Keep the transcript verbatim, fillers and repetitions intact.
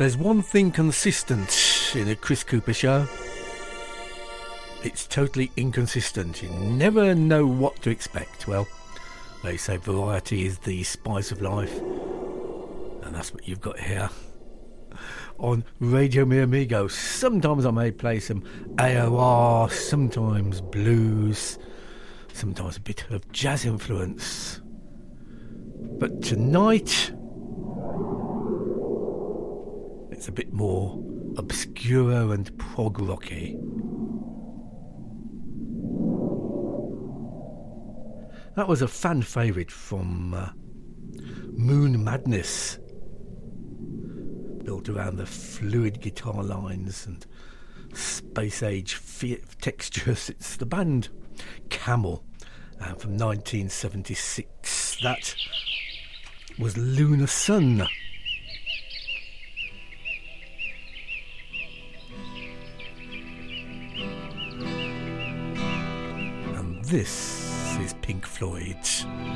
There's one thing consistent in a Chris Cooper show. It's totally inconsistent. You never know what to expect. Well, they say variety is the spice of life, and that's what you've got here on Radio Mi Amigo. Sometimes I may play some A O R, sometimes blues, sometimes a bit of jazz influence. But tonight, it's a bit more obscure and prog rocky. That was a fan favourite from uh, Moon Madness, built around the fluid guitar lines and space age fe- textures. It's the band Camel, uh, from nineteen seventy-six. That was Lunar Sun. And this is Pink Floyd.